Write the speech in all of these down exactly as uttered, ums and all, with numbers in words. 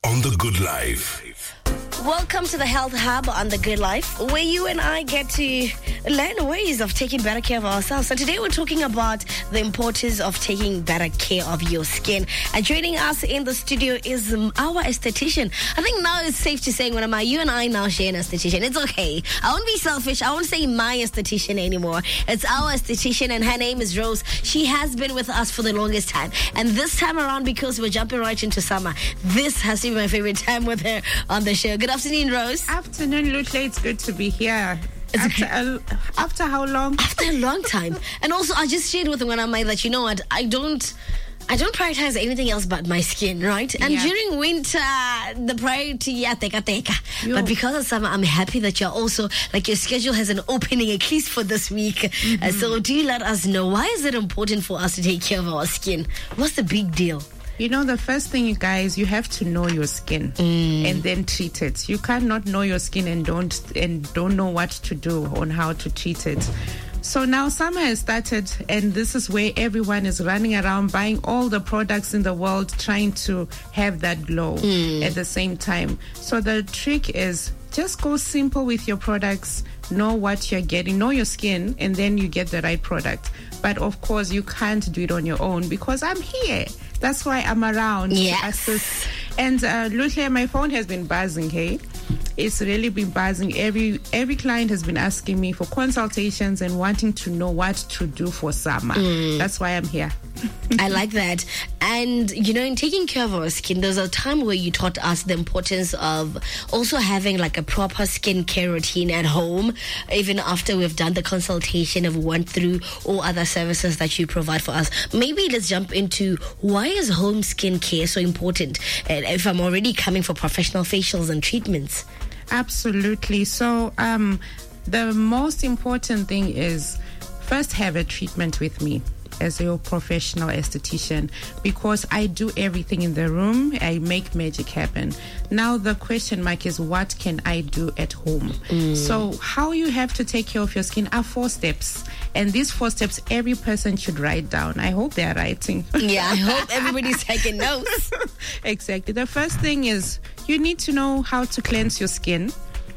on The Good Life. Welcome to the Health Hub on The Good Life, where you and I get to learn ways of taking better care of ourselves. So today we're talking about the importance of taking better care of your skin. And joining us in the studio is our esthetician. I think now it's safe to say, when am I, you and I now share an esthetician. It's okay. I won't be selfish. I won't say my esthetician anymore. It's our esthetician, and her name is Rose. She has been with us for the longest time. And this time around, because we're jumping right into summer, this has to be my favorite time with her on the show. Good afternoon, Rose. Afternoon, Lutle. It's good to be here. After, a, after how long? After a long time. And also, I just shared with one of my that, you know what, I don't... I don't prioritize anything else but my skin, right? And yeah. During winter, the priority, yeah, teka teka. Yo. But because of summer, I'm happy that you're also, like, your schedule has an opening, at least for this week. Mm-hmm. Uh, so do let us know, why is it important for us to take care of our skin? What's the big deal? You know, the first thing, you guys, you have to know your skin mm. and then treat it. You cannot know your skin and don't and don't know what to do on how to treat it. So now summer has started, and this is where everyone is running around buying all the products in the world, trying to have that glow mm. at the same time. So the trick is just go simple with your products, know what you're getting, know your skin, and then you get the right product. But of course, you can't do it on your own because I'm here. That's why I'm around yes. to assist. And uh, Lutle, my phone has been buzzing, hey? It's really been buzzing. Every every client has been asking me for consultations and wanting to know what to do for summer. Mm. That's why I'm here. I like that. And, you know, in taking care of our skin, there's a time where you taught us the importance of also having like a proper skincare routine at home, even after we've done the consultation and went through all other services that you provide for us. Maybe let's jump into, why is home skincare so important? And if I'm already coming for professional facials and treatments. Absolutely. So um, the most important thing is first have a treatment with me as your professional esthetician, because I do everything in the room. I make magic happen. Now the question mark is, what can I do at home? Mm. So how you have to take care of your skin are four steps. And these four steps, every person should write down. I hope they're writing. Yeah, I hope everybody's taking notes. Exactly. The first thing is you need to know how to cleanse your skin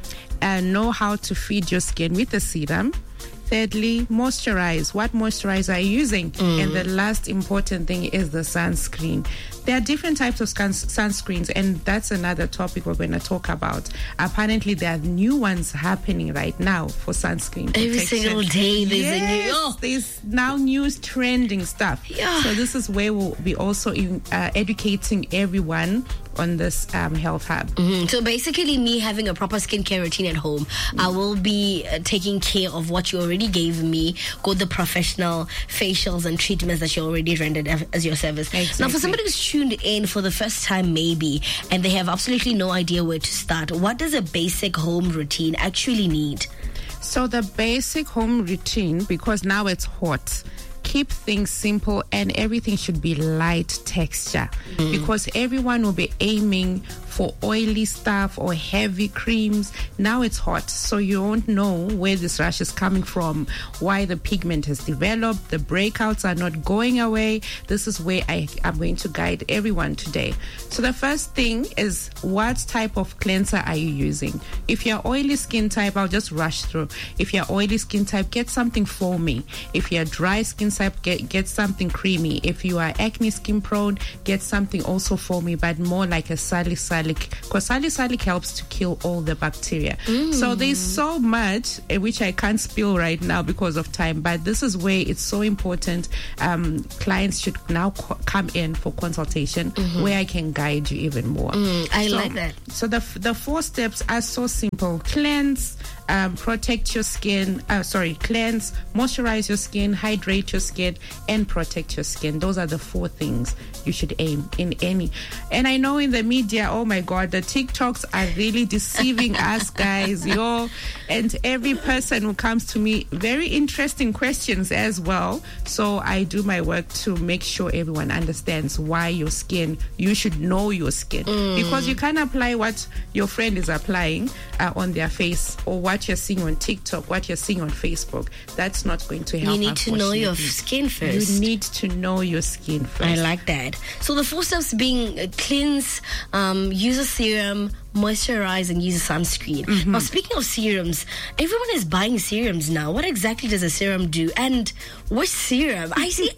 and know how to feed your skin with a serum. Thirdly, moisturize. What moisturizer are you using? Mm. And the last important thing is the sunscreen. There are different types of suns- sunscreens, and that's another topic we're going to talk about. Apparently, there are new ones happening right now for sunscreen protection. Every single day there's yes, a new... Oh. There's now new trending stuff. Yeah. So this is where we'll be also in, uh, educating everyone on this um, health hub. Mm-hmm. So basically, me having a proper skincare routine at home, mm-hmm. I will be uh, taking care of what you already gave me, go the professional facials and treatments that you already rendered as your service. Exactly. Now, for somebody who's tuned in for the first time maybe, and they have absolutely no idea where to start, what does a basic home routine actually need? So the basic home routine, because now it's hot, keep things simple and everything should be light texture, mm. because everyone will be aiming for oily stuff or heavy creams. Now it's hot, so you won't know where this rash is coming from, why the pigment has developed, the breakouts are not going away. This is where I am going to guide everyone today. So the first thing is, what type of cleanser are you using? If you're oily skin type, I'll just rush through. If you're oily skin type, get something foamy. If you're dry skin type, get, get something creamy. If you are acne skin prone, get something also foamy, but more like a salicylic, because salicylic helps to kill all the bacteria. Mm. So there's so much uh, which I can't spill right now because of time, but this is where it's so important. Um, clients should now co- come in for consultation, mm-hmm. where I can guide you even more. Mm, I so, like that. So the the four steps are so simple: cleanse, um, protect your skin. Uh, sorry, cleanse, moisturize your skin, hydrate your skin, and protect your skin. Those are the four things you should aim in any. And I know in the media, oh my God, the TikToks are really deceiving us, guys, yo. And every person who comes to me, very interesting questions as well. So I do my work to make sure everyone understands why your skin, you should know your skin. Mm. Because you can't apply what your friend is applying uh, on their face, or what what you're seeing on TikTok, what you're seeing on Facebook, that's not going to help. You need to know your skin first. You need to know your skin first. I like that. So the four steps being uh, cleanse, um, use a serum, moisturize, and use a sunscreen. Mm-hmm. Now, speaking of serums, everyone is buying serums now. What exactly does a serum do? And which serum? I see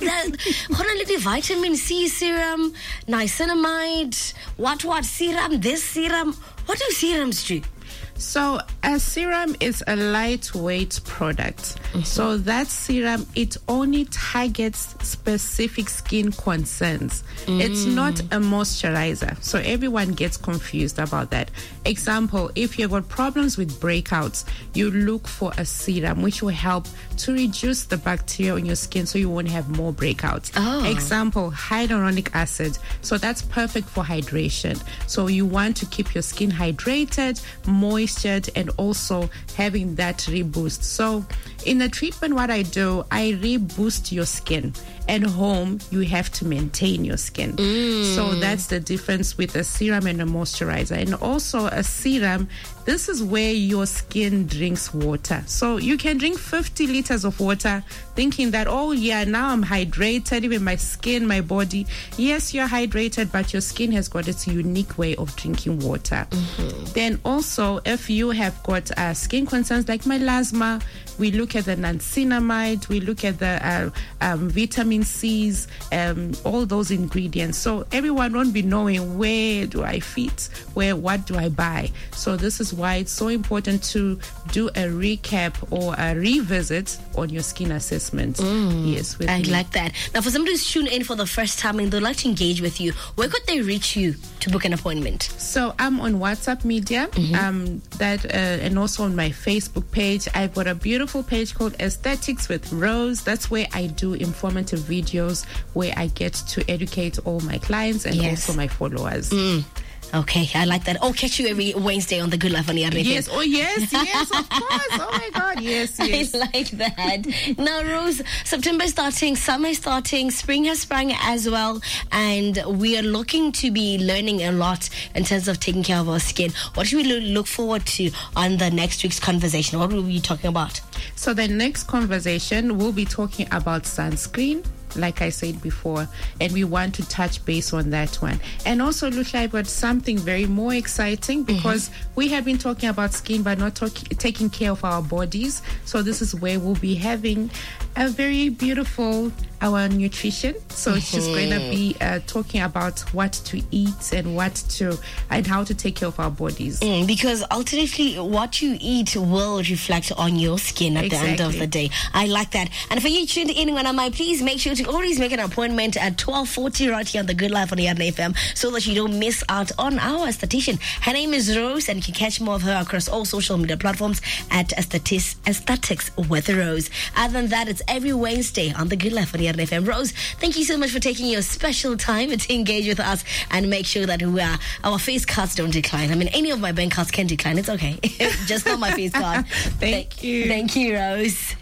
that vitamin C serum, niacinamide, what what serum, this serum. What do serums do? So a serum is a lightweight product. Mm-hmm. So that serum, it only targets specific skin concerns. Mm. It's not a moisturizer. So everyone gets confused about that. Example, if you've got problems with breakouts, you look for a serum which will help to reduce the bacteria on your skin so you won't have more breakouts. Oh. Example, hyaluronic acid. So that's perfect for hydration. So you want to keep your skin hydrated, moist, and also having that reboost. So in the treatment, what I do, I reboost your skin. At home, you have to maintain your skin. Mm. So that's the difference with a serum and a moisturizer. And also a serum, this is where your skin drinks water. So you can drink fifty liters of water thinking that, oh yeah, now I'm hydrated, even my skin, my body. Yes, you're hydrated, but your skin has got its unique way of drinking water. Mm-hmm. Then also, if you have got uh, skin concerns like melasma, we look at the niacinamide, we look at the uh, um, vitamin C's, um, all those ingredients. So everyone won't be knowing where do I fit, where, what do I buy. So this is why it's so important to do a recap or a revisit on your skin assessment. Mm, yes, with I me. like that. Now, for somebody who's tuned in for the first time and they'd like to engage with you, where could they reach you to book an appointment? So I'm on WhatsApp Media, mm-hmm. um, that uh, and also on my Facebook page. I've got a beautiful page called Aesthetics with Rose. That's where I do informative videos where I get to educate all my clients and yes. also my followers. Mm. Okay, I like that. Oh, catch you every Wednesday on the Good Life on the R F M. Yes, oh yes, yes, of course. Oh my God, yes, yes. I like that. Now, Rose, September is starting, summer is starting, spring has sprung as well, and we are looking to be learning a lot in terms of taking care of our skin. What should we look forward to on the next week's conversation? What will we be talking about? So the next conversation, we'll be talking about sunscreen, like I said before, and we want to touch base on that one. And also, look, I've got something very more exciting because mm-hmm. we have been talking about skin but not talk- taking care of our bodies. So this is where we'll be having a very beautiful our nutrition. So mm-hmm. she's going to be uh, talking about what to eat and what to and how to take care of our bodies. Mm, because ultimately, what you eat will reflect on your skin at exactly. the end of the day. I like that. And for you tuned in, when am I? Please make sure to always make an appointment at twelve forty right here on the Good Life on the R F M so that you don't miss out on our esthetician. Her name is Rose, and you can catch more of her across all social media platforms at Aesthetics, Aesthetics with Rose. Other than that, it's every Wednesday on the Good Life on the R F M. Rose, thank you so much for taking your special time to engage with us and make sure that we are, our face cards don't decline. I mean, any of my bank cards can decline. It's okay. Just not my face card. Thank, thank you. Thank you, Rose.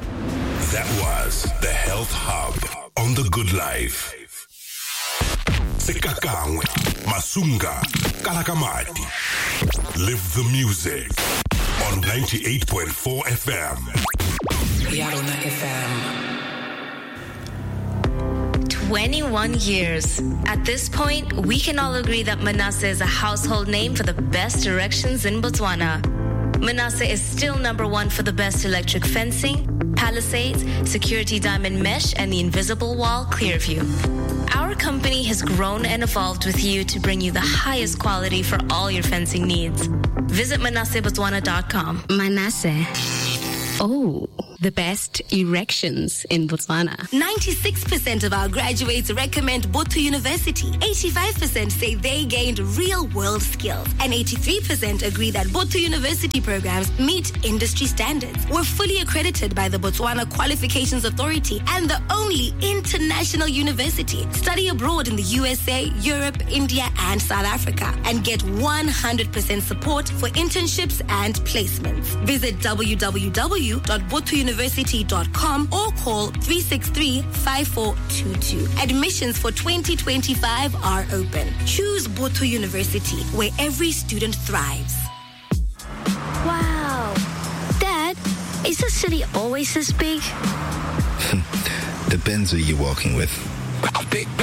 That was the Health Hub on The Good Life. Sekakangwe, Masunga, Kalakamati. Live the music on ninety-eight point four F M. Yarona F M. twenty-one years. At this point, we can all agree that Manasseh is a household name for the best directions in Botswana. Manasseh is still number one for the best electric fencing, palisades, security diamond mesh, and the invisible wall Clearview. Our company has grown and evolved with you to bring you the highest quality for all your fencing needs. Visit manasseh botswana dot com. Manasseh. Oh, the best erections in Botswana. ninety-six percent of our graduates recommend Botho University. eighty-five percent say they gained real-world skills. And eighty-three percent agree that Botho University programs meet industry standards. We're fully accredited by the Botswana Qualifications Authority and the only international university. Study abroad in the U S A, Europe, India, and South Africa. And get one hundred percent support for internships and placements. Visit w w w dot botho university dot com or call three six three, five four two two. Admissions for twenty twenty-five are open. Choose Botho University, where every student thrives. Wow, City always this big? Depends who you're walking with. Big